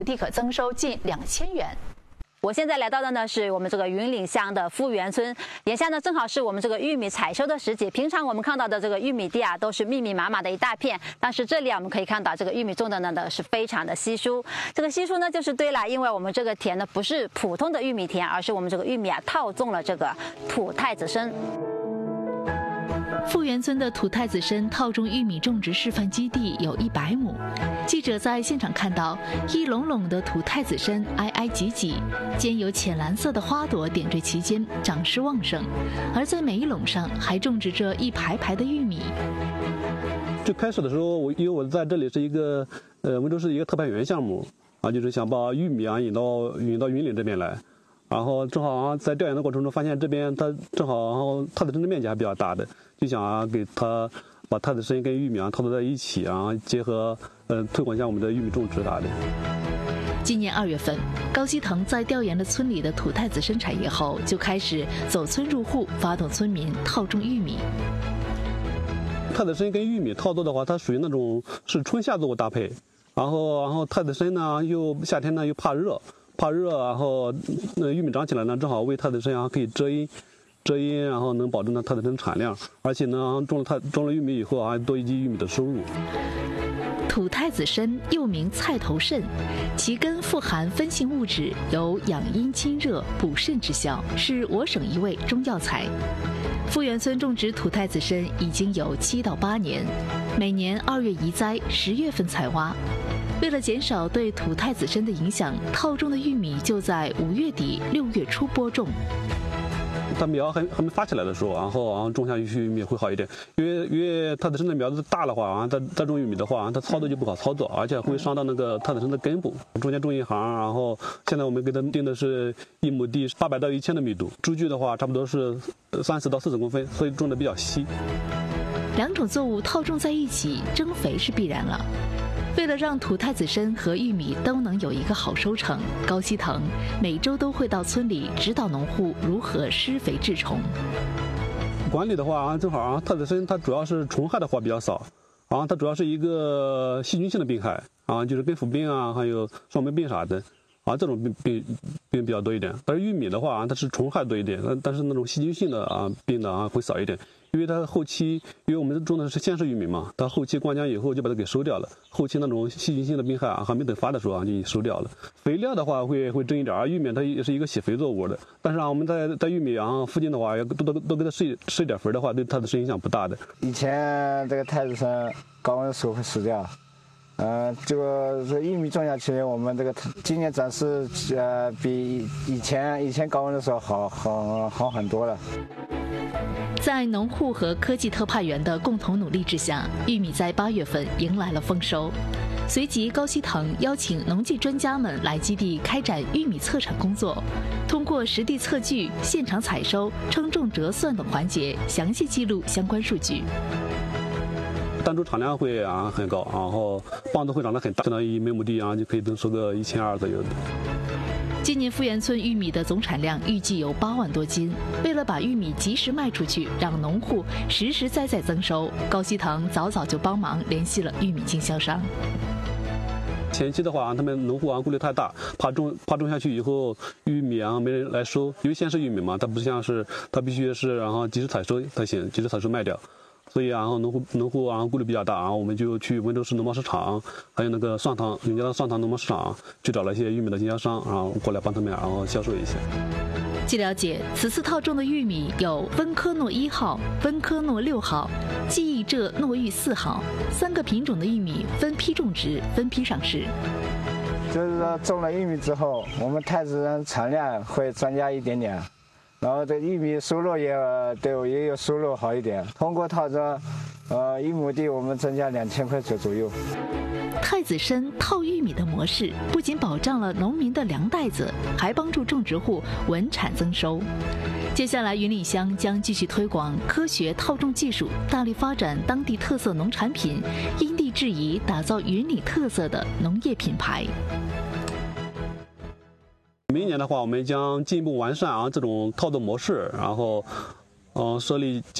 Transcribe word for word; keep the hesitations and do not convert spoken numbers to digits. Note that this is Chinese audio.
地可增收近两千元。 我现在来到的呢是我们这个云岭乡的富源村，眼下呢正好是我们这个玉米采收的时节。平常我们看到的这个玉米地啊，都是密密麻麻的一大片，但是这里啊我们可以看到这个玉米种的呢呢是非常的稀疏。这个稀疏呢就是对了，因为我们这个田呢不是普通的玉米田，而是我们这个玉米啊套种了这个土太子参。 富源村的土太子参套种玉米种植示范基地有一百亩。记者在现场看到，一垄垄的土太子参挨挨挤挤，兼有浅蓝色的花朵点缀其间，长势旺盛。而在每一垄上还种植着一排排的玉米。 最开始的时候，我因为我在这里是一个呃温州市一个特派员项目啊，就是想把玉米啊引到引到云岭这边来。然后正好在调研的过程中发现这边它正好，然后太子参的面积还比较大的，就想啊给它把太子参跟玉米啊套在一起啊，结合呃推广一下我们的玉米种植啥的。 今年二月份，高希腾在调研了村里的土太子参产业后，就开始走村入户，发动村民套种玉米。 太子参跟玉米套作的话，它属于那种是春夏作物搭配，然后然后太子参呢又夏天呢又怕热。怕热，然后那玉米长起来呢，正好为太子参啊可以遮阴，遮阴，然后能保证呢太子参产量，而且呢种了太种了玉米以后啊，多一级玉米的收入。 土太子参又名菜头参，其根富含酚性物质，有养阴清热、补肾之效，是我省一味中药材。富源村种植土太子参已经有七到八年，每年二月移栽，十月份采挖。为了减少对土太子参的影响，套种的玉米就在五月底六月初播种。 它苗还还没发起来的时候，然后然后种下去玉米会好一点，因为因为太子参的苗子大的话啊，再再种玉米的话，它操作就不好操作，而且会伤到那个太子参的根部。中间种一行，然后现在我们给它定的是一亩地八百到一千的密度，株距的话差不多是三十到四十公分，所以种的比较稀。 两种作物套种在一起，增肥是必然了。为了让土太子参和玉米都能有一个好收成，高希腾每周都会到村里指导农户如何施肥治虫。 管理的话啊，正好啊，太子参它主要是虫害的话比较少，啊，它主要是一个细菌性的病害啊，就是根腐病啊，还有霜霉病啥的。啊，这种病病病比较多一点，但是玉米的话啊，它是虫害多一点，但是那种细菌性的啊病的啊会少一点，因为它后期，因为我们种的是现世玉米嘛，它后期灌浆以后就把它给收掉了，后期那种细菌性的病害啊还没等发的时候啊就已经收掉了。肥料的话会会增一点，而玉米它也是一个喜肥作物的，但是啊我们在在玉米啊附近的话，要多多多给它施施一点肥的话，对它的是影响不大的。 以前这个太子参高温的时候会死掉。嗯、呃，这个这玉米种下去，我们这个今年长势呃比以前以前高温的时候好好好很多了。 在农户和科技特派员的共同努力之下，玉米在八月份迎来了丰收。随即，高希腾邀请农技专家们来基地开展玉米测产工作，通过实地测距、现场采收、称重折算等环节，详细记录相关数据。 单株产量会啊很高，然后棒子会长得很大，相当于每亩地啊就可以能收个一千二左右的。 今年富源村玉米的总产量预计有八万多斤。为了把玉米及时卖出去，让农户实实在在增收，高希腾早早就帮忙联系了玉米经销商。 前期的话，他们农户啊顾虑太大，怕种怕种下去以后玉米啊没人来收，因为现世玉米嘛，它不像是它必须是然后及时采收才行，及时采收卖掉。所以啊，然后农户农户啊顾虑比较大，然后我们就去温州市农贸市场，还有那个蒜塘永嘉的蒜塘农贸市场，去找了一些玉米的经销商，然后过来帮他们然后销售一下。 据了解，此次套种的玉米有温科诺一号、温科诺六号、记忆浙诺玉四号三个品种的玉米，分批种植，分批上市。 就是说种了玉米之后，我们太子参产量会增加一点点。然后这玉米收入也对我也有收入好一点。通过套种，呃，一亩地我们增加两千块钱左右。 太子参套玉米的模式不仅保障了农民的粮袋子，还帮助种植户稳产增收。接下来，云岭乡将继续推广科学套种技术，大力发展当地特色农产品，因地制宜，打造云岭特色的农业品牌。 明年的话，我们将进一步完善啊这种套作模式，然后，嗯、呃，设立